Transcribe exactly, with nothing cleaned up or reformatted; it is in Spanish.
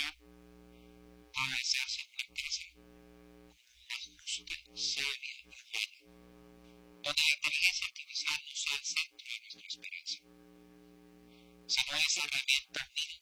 educación debe hacerse en una casa justa, seria y humana, donde la inteligencia artificial no sea el centro de nuestra experiencia, sino esa herramienta útil